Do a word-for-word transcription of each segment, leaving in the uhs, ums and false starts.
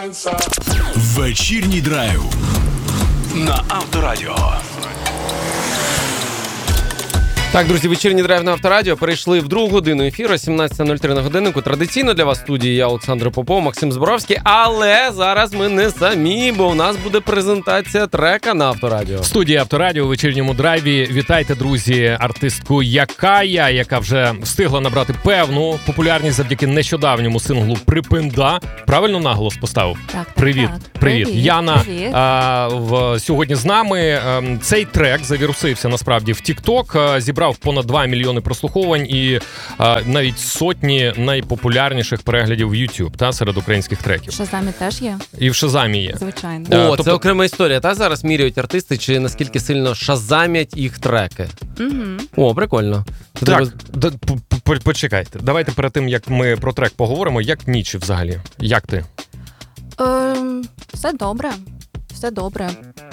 Вечірній драйв на Авторадіо. Так, друзі, вечірній драйв на Авторадіо. Перейшли в другу годину ефіру, сімнадцята нуль три на годиннику. Традиційно для вас в студії я, Олександр Попов, Максим Зборовський. Але зараз ми не самі, бо у нас буде презентація трека на Авторадіо. В студії Авторадіо у вечірньому драйві. Вітайте, друзі, артистку Якая, яка вже встигла набрати певну популярність завдяки нещодавньому синглу «Припинда». Правильно наголос поставив? Так, так, Привіт, так. привіт. Привіт, Яна привіт. А, в, сьогодні з нами. А, цей трек завірусився насправді в TikTok, зібрав понад два мільйони прослуховувань і а, навіть сотні найпопулярніших переглядів в YouTube, та, серед українських треків. В Шазамі теж є? І в Шазамі є. Звичайно. Е, О, тобто- це окрема історія. Та зараз міряють артисти, чи наскільки сильно шазамять їх треки. Угу. О, прикольно. Це Так, треба- д- п- п- почекайте. Давайте перед тим, як ми про трек поговоримо, як ніч взагалі? Як ти? Ем, все добре. Все добре.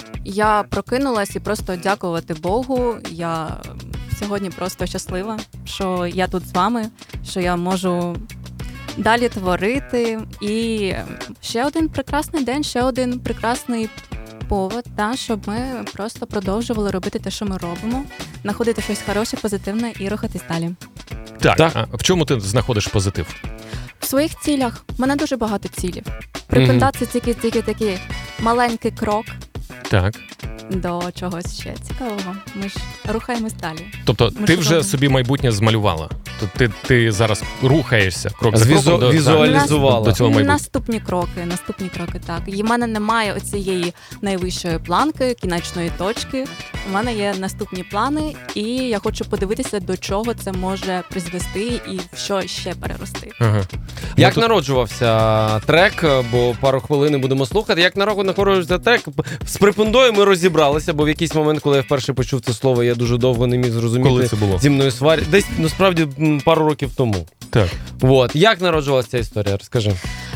Я прокинулась і просто дякувати Богу. Я сьогодні просто щаслива, що я тут з вами, що я можу далі творити. І ще один прекрасний день, ще один прекрасний повод, та, щоб ми просто продовжували робити те, що ми робимо, знаходити щось хороше, позитивне і рухатись далі. Так. Так. А в чому ти знаходиш позитив? В своїх цілях. У мене дуже багато цілів. Припинда це тільки, тільки такий маленький крок Так. до чогось ще цікавого. Ми ж рухаємось далі. Тобто Ми ти ж вже робимо. собі майбутнє змалювала? Тобто ти, ти зараз рухаєшся крок за Візу- кроком до, візуалізувала. до цього майбутнього. Наступні кроки, наступні кроки, так. І в мене немає оцієї найвищої планки, кінечної точки. У мене є наступні плани, і я хочу подивитися, до чого це може призвести і в що ще перерости. Ага. Як Ну, тут- народжувався трек, бо пару хвилин будемо слухати. Як народжувався трек? З припиндою ми розібралися, бо в якийсь момент, коли я вперше почув це слово, я дуже довго не міг зрозуміти. Коли це було? Зі мною сварі. Десь, насправді, м, пару років тому. Так. От. Як народжувалася ця історія? Розкажи.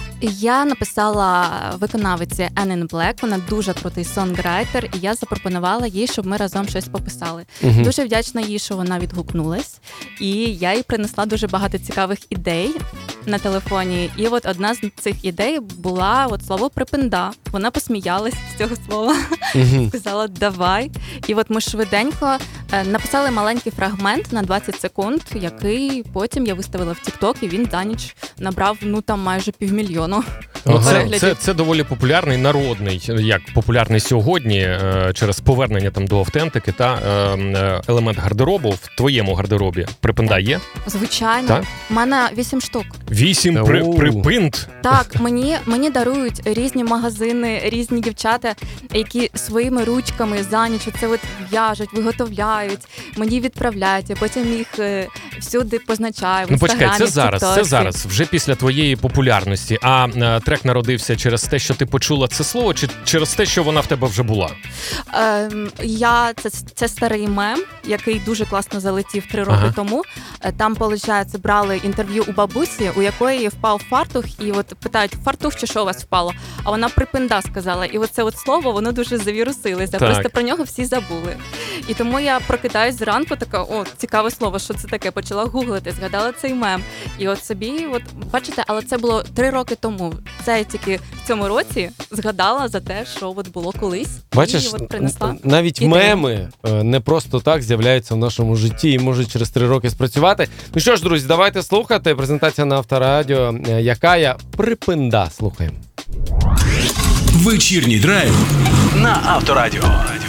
Я написала виконавиці Anne Black, вона дуже крутий сонграйтер, і я запропонувала їй, щоб ми разом щось пописали. Угу. Дуже вдячна їй, що вона відгукнулась, і я їй принесла дуже багато цікавих ідей на телефоні. І от одна з цих ідей була от слово «припинда». Вона посміялась з цього слова, Угу. сказала «давай». І от ми швиденько е, написали маленький фрагмент на двадцять секунд, який потім я виставила в TikTok, і він за ніч набрав, ну, там майже півмільйону. Ну, це, переглядів. це, це доволі популярний народний, як популярний сьогодні е, через повернення там до автентики та е, е, елемент гардеробу. В твоєму гардеробі припинда є? Звичайно. Так? У мене вісім штук. Вісім при, Оу. припинт. Так, мені, мені дарують різні магазини, різні дівчата, які своїми ручками за ніч це от в'яжуть, виготовляють, мені відправляють, а потім їх е, всюди позначаю. В Ну почекай, Інстаграмі, це зараз, в це Тіктоці. зараз, вже після твоєї популярності. А е, трек народився через те, що ти почула це слово, чи через те, що вона в тебе вже була? Ем, я це, це старий мем, який дуже класно залетів три роки Ага. тому. Е, Там, виходить, брали інтерв'ю у бабусі, у якої впав фартух, і от питають, фартух чи що у вас впало? А вона припинда сказала. І оце от слово, воно дуже завірусилося. Так. Просто про нього всі забули. І тому я прокидаюсь зранку, така, о, цікаве слово, що це таке? Почала гуглити, згадала цей мем. І от собі, от бачите, але це було три роки тому. Це я тільки в цьому році згадала за те, що от було колись. Бачиш, і от принесла. навіть ідею. меми е, не просто так з'являються в нашому житті і можуть через три роки спрацювати. Ну що ж, друзі, давайте слухати. Презентація на Авторадіо. Е, Якая припинда. Слухаємо. Вечірній драйв на Авторадіо.